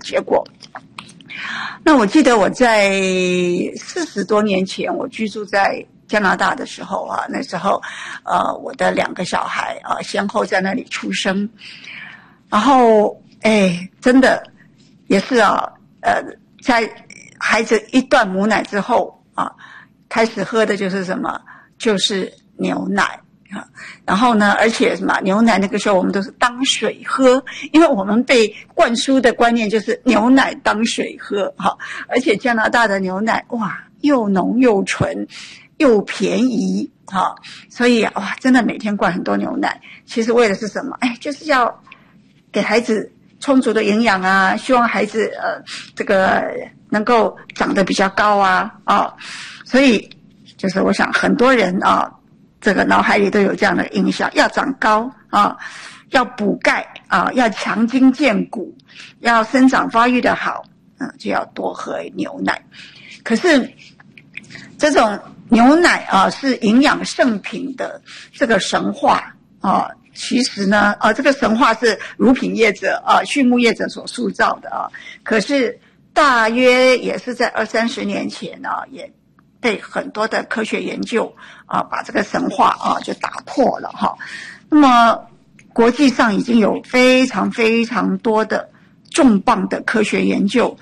结果。那我记得我在40多年前，我居住在加拿大的时候啊，那时候我的2个小孩啊先后在那里出生，然后真的也是在孩子一断母奶之后啊，开始喝的就是什么？就是牛奶啊。然后呢，而且什么牛奶那个时候我们都是当水喝，因为我们被灌输的观念就是牛奶当水喝哈。而且加拿大的牛奶哇，又浓又纯又便宜哈，所以哇，真的每天灌很多牛奶，其实为的是什么？就是要给孩子充足的营养啊，希望孩子这个能够长得比较高啊，所以就是我想很多人这个脑海里都有这样的印象，要长高啊，要补钙啊，要强筋健骨，要生长发育的好，就要多喝牛奶。可是这种牛奶是营养圣品的这个神话其实呢这个神话是乳品业者畜牧业者所塑造的可是大约也是在20-30年前也被很多的科学研究把这个神话就打破了那么国际上已经有非常非常多的重磅的科学研究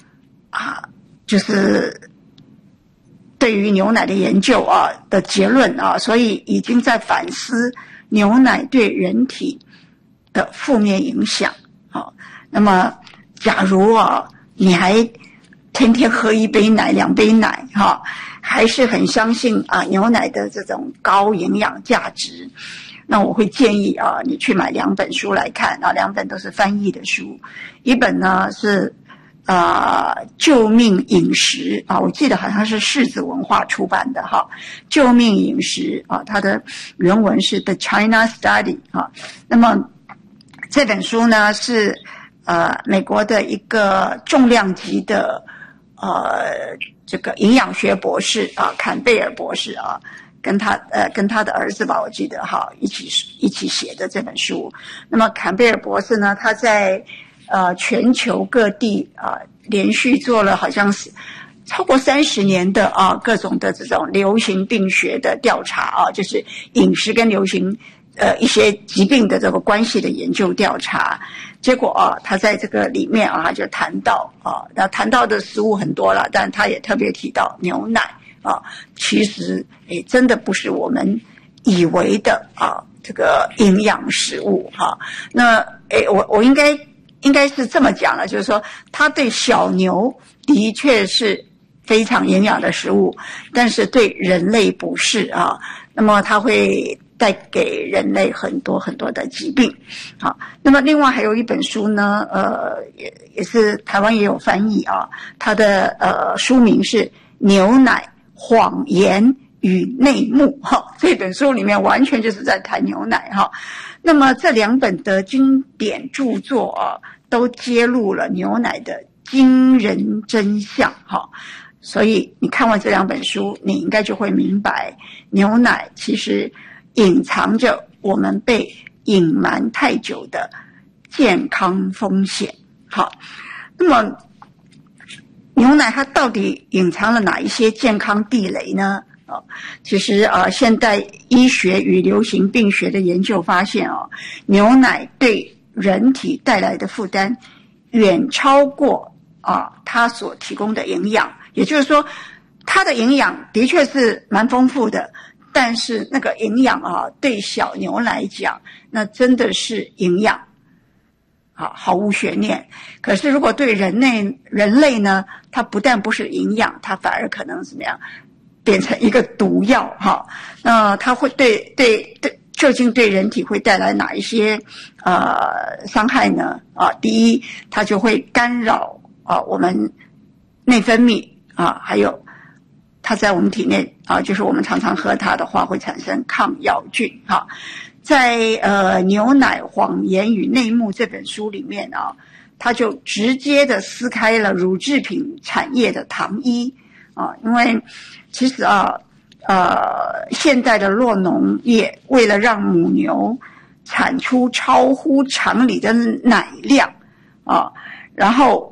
就是对于牛奶的研究的结论所以已经在反思牛奶对人体的负面影响那么假如你还天天喝1杯奶2杯奶还是很相信牛奶的这种高营养价值，那我会建议你去买2本书来看2本都是翻译的书，一本呢是救命饮食我记得好像是柿子文化出版的救命饮食它的原文是 The China Study 那么这本书呢是美国的一个重量级的这个营养学博士坎贝尔博士跟他的儿子吧，我记得一起写的这本书。那么坎贝尔博士呢，他在全球各地连续做了好像是超过30年的各种的这种流行病学的调查就是饮食跟流行一些疾病的这个关系的研究调查。结果他在这个里面他就谈到那谈到的食物很多了，但他也特别提到牛奶其实真的不是我们以为的这个营养食物那我应该是这么讲了，就是说它对小牛的确是非常营养的食物，但是对人类不是那么它会带给人类很多很多的疾病那么另外还有一本书呢也是台湾也有翻译它的书名是牛奶谎言与内幕这本书里面完全就是在谈牛奶那么这2本的经典著作都揭露了牛奶的惊人真相所以你看完这2本书，你应该就会明白牛奶其实隐藏着我们被隐瞒太久的健康风险那么牛奶它到底隐藏了哪一些健康地雷呢其实现代医学与流行病学的研究发现牛奶对人体带来的负担远超过它所提供的营养，也就是说它的营养的确是蛮丰富的，但是那个营养对小牛来讲那真的是营养毫无悬念。可是如果对人类呢，它不但不是营养，它反而可能怎么样变成一个毒药那它会对究竟对人体会带来哪一些伤害呢第一，它就会干扰我们内分泌还有它在我们体内就是我们常常喝它的话会产生抗药菌在牛奶谎言与内幕这本书里面它就直接的撕开了乳制品产业的糖衣因为其实现代的酪农业为了让母牛产出超乎常理的奶量然后